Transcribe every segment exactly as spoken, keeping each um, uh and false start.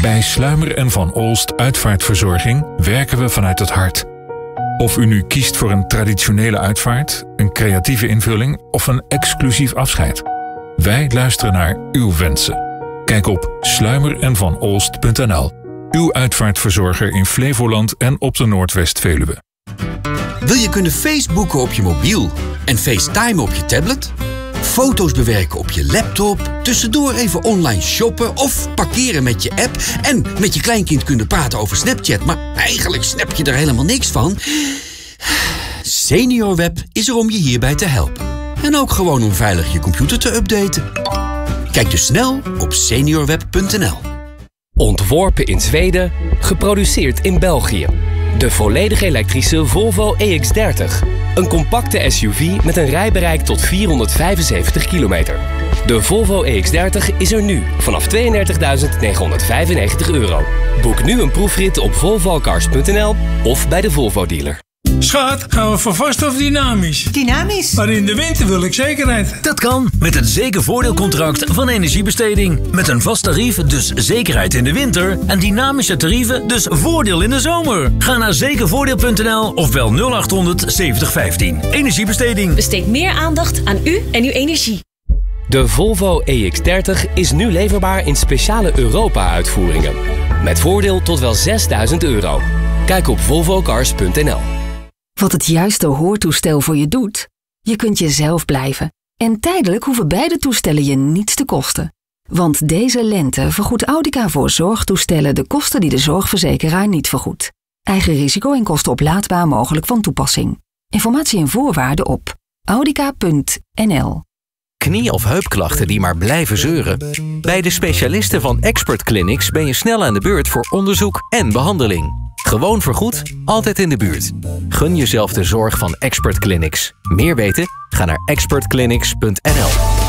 Bij Sluimer en Van Olst Uitvaartverzorging werken we vanuit het hart. Of u nu kiest voor een traditionele uitvaart, een creatieve invulling of een exclusief afscheid. Wij luisteren naar uw wensen. Kijk op sluimer en van olst punt n l. Uw uitvaartverzorger in Flevoland en op de Noordwest-Veluwe. Wil je kunnen Facebooken op je mobiel en FaceTime op je tablet? Foto's bewerken op je laptop, tussendoor even online shoppen of parkeren met je app en met je kleinkind kunnen praten over Snapchat, maar eigenlijk snap je er helemaal niks van? SeniorWeb is er om je hierbij te helpen. En ook gewoon om veilig je computer te updaten. Kijk dus snel op seniorweb punt n l. Ontworpen in Zweden, geproduceerd in België. De volledig elektrische Volvo E X dertig. Een compacte S U V met een rijbereik tot vierhonderdvijfenzeventig kilometer. De Volvo E X dertig is er nu vanaf tweeëndertigduizend negenhonderdvijfennegentig euro. Boek nu een proefrit op volvocars punt n l of bij de Volvo dealer. Schat, gaan we voor vast of dynamisch? Dynamisch. Maar in de winter wil ik zekerheid. Dat kan met het zekervoordeelcontract van Energiebesteding. Met een vast tarief, dus zekerheid in de winter. En dynamische tarieven, dus voordeel in de zomer. Ga naar zekervoordeel punt n l of bel nul acht honderd zeventig vijftien. Energiebesteding. Besteed meer aandacht aan u en uw energie. De Volvo E X dertig is nu leverbaar in speciale Europa-uitvoeringen. Met voordeel tot wel zesduizend euro. Kijk op volvocars punt n l. Wat het juiste hoortoestel voor je doet? Je kunt jezelf blijven. En tijdelijk hoeven beide toestellen je niets te kosten. Want deze lente vergoedt Audica voor zorgtoestellen de kosten die de zorgverzekeraar niet vergoedt. Eigen risico en kosten oplaadbaar mogelijk van toepassing. Informatie en voorwaarden op audica punt n l. Knie- of heupklachten die maar blijven zeuren? Bij de specialisten van Expert Clinics ben je snel aan de beurt voor onderzoek en behandeling. Gewoon vergoed, altijd in de buurt. Gun jezelf de zorg van Expert Clinics. Meer weten? Ga naar expert clinics punt n l.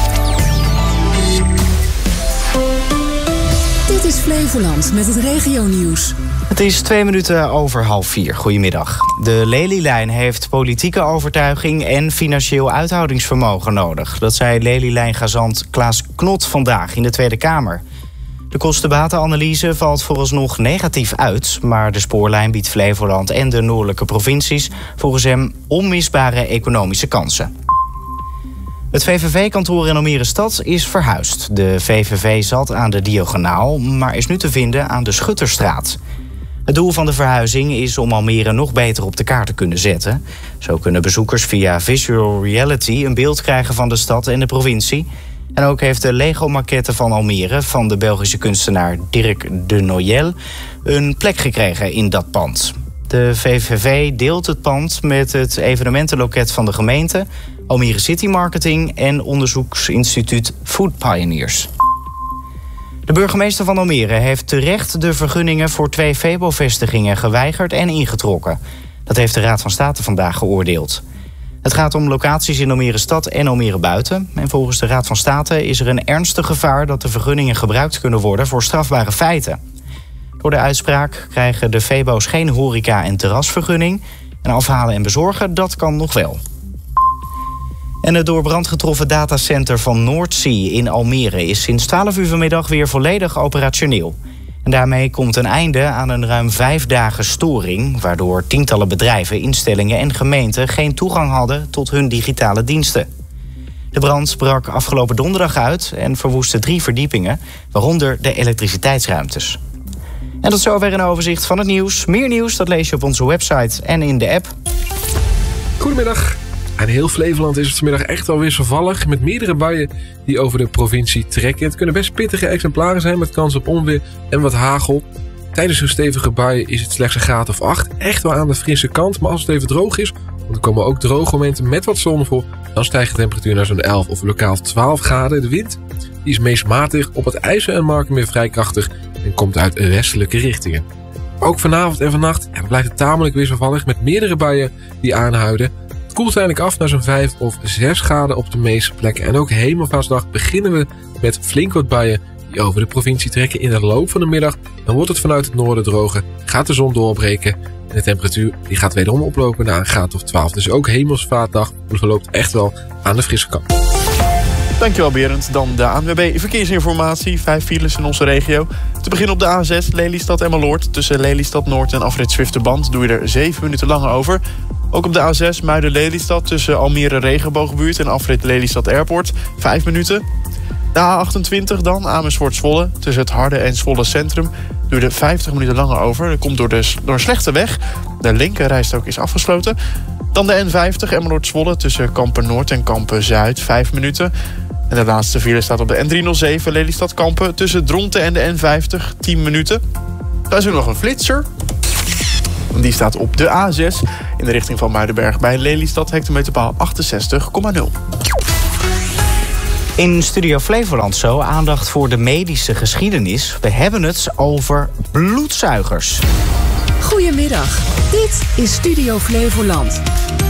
Dit is Flevoland met het regionieuws. Het is twee minuten over half vier. Goedemiddag. De Lelylijn heeft politieke overtuiging en financieel uithoudingsvermogen nodig. Dat zei Lelylijn-gazant Klaas Knot vandaag in de Tweede Kamer. De kostenbatenanalyse valt vooralsnog negatief uit, maar de spoorlijn biedt Flevoland en de noordelijke provincies volgens hem onmisbare economische kansen. Het V V V-kantoor in Almere Stad is verhuisd. De V V V zat aan de Diagonaal, maar is nu te vinden aan de Schutterstraat. Het doel van de verhuizing is om Almere nog beter op de kaart te kunnen zetten. Zo kunnen bezoekers via visual reality een beeld krijgen van de stad en de provincie. En ook heeft de Lego-maquette van Almere van de Belgische kunstenaar Dirk de Noyel een plek gekregen in dat pand. De V V V deelt het pand met het evenementenloket van de gemeente, Almere City Marketing en onderzoeksinstituut Food Pioneers. De burgemeester van Almere heeft terecht de vergunningen voor twee Febo-vestigingen geweigerd en ingetrokken. Dat heeft de Raad van State vandaag geoordeeld. Het gaat om locaties in Almere Stad en Almere Buiten. En volgens de Raad van State is er een ernstig gevaar dat de vergunningen gebruikt kunnen worden voor strafbare feiten. Door de uitspraak krijgen de Febo's geen horeca- en terrasvergunning. En afhalen en bezorgen, dat kan nog wel. En het door brand getroffen datacenter van Noordzee in Almere is sinds twaalf uur vanmiddag weer volledig operationeel. En daarmee komt een einde aan een ruim vijf dagen storing, waardoor tientallen bedrijven, instellingen en gemeenten geen toegang hadden tot hun digitale diensten. De brand brak afgelopen donderdag uit en verwoestte drie verdiepingen, waaronder de elektriciteitsruimtes. En tot zover een overzicht van het nieuws. Meer nieuws dat lees je op onze website en in de app. Goedemiddag. In heel Flevoland is het vanmiddag echt wel wisselvallig, met meerdere buien die over de provincie trekken. Het kunnen best pittige exemplaren zijn met kans op onweer en wat hagel. Tijdens zo'n stevige bui is het slechts een graad of acht. Echt wel aan de frisse kant, maar als het even droog is, want er komen ook droge momenten met wat zon voor, dan stijgt de temperatuur naar zo'n elf of lokaal twaalf graden. De wind die is meest matig, op het IJssel en Marken weer vrij krachtig en komt uit westelijke richtingen. Ook vanavond en vannacht ja, blijft het tamelijk wisselvallig met meerdere buien die aanhouden. Het koelt uiteindelijk af naar zo'n vijf of zes graden op de meeste plekken. En ook hemelvaartsdag beginnen we met flink wat buien die over de provincie trekken. In de loop van de middag dan wordt het vanuit het noorden droger, gaat de zon doorbreken. En de temperatuur die gaat wederom oplopen naar een graad of twaalf. Dus ook hemelsvaartdag verloopt echt wel aan de frisse kant. Dankjewel Berend. Dan de A N W B Verkeersinformatie. Vijf files in onze regio. Te beginnen op de A zes Lelystad-Emmeloord. Tussen Lelystad Noord en afrit Zwifterband doe je er zeven minuten langer over. Ook op de A zes Muiden-Lelystad tussen Almere Regenboogbuurt en afrit Lelystad Airport. Vijf minuten. De A achtentwintig dan, Amersfoort-Zwolle. Tussen het Harde en Zwolle Centrum doe je er vijftig minuten langer over. Dat komt door, de, door een slechte weg. De linkerrijstrook is afgesloten. Dan de N vijftig Emmeloord-Zwolle tussen Kampen-Noord en Kampen-Zuid. Vijf minuten. En de laatste file staat op de N driehonderdzeven Lelystad-Kampen tussen Dronten en de N vijftig. tien minuten. Daar is ook nog een flitser. Die staat op de A zes in de richting van Muidenberg bij Lelystad, hectometerpaal achtenzestig komma nul. In Studio Flevoland zo aandacht voor de medische geschiedenis. We hebben het over bloedzuigers. Goedemiddag, dit is Studio Flevoland.